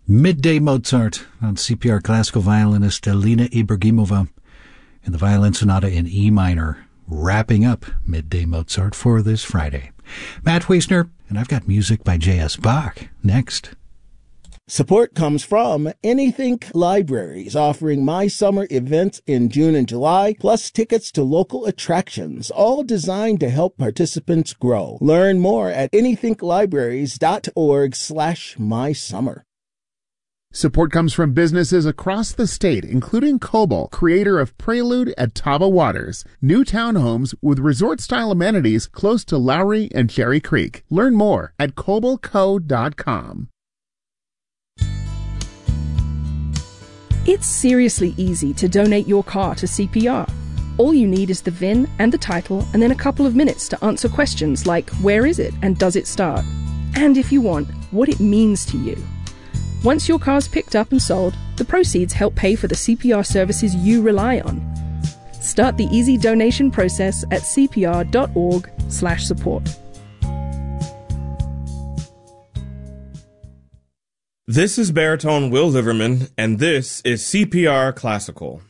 Midday Mozart on CPR classical violinist Alina Ibragimova in the Violin Sonata in E minor, wrapping up Midday Mozart for this Friday. Matt Wiesner, and I've got music by J.S. Bach next. Support comes from Anythink Libraries, offering My Summer events in June and July, plus tickets to local attractions, all designed to help participants grow. Learn more at anythinklibraries.org/mysummer. Support comes from businesses across the state, including Cobalt, creator of Prelude at Taba Waters, new townhomes with resort-style amenities close to Lowry and Cherry Creek. Learn more at cobaltco.com. It's seriously easy to donate your car to CPR. All you need is the VIN and the title, and then a couple of minutes to answer questions like where is it and does it start? And if you want, what it means to you. Once your car's picked up and sold, the proceeds help pay for the CPR services you rely on. Start the easy donation process at cpr.org/support. This is baritone Will Liverman, and this is CPR Classical.